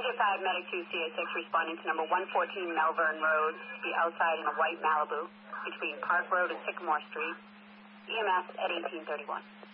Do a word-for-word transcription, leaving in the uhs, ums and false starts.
five, Medic two, C A six, responding to number one fourteen Melbourne Road, be outside in a white Malibu between Park Road and Sycamore Street. E M S at eighteen thirty-one.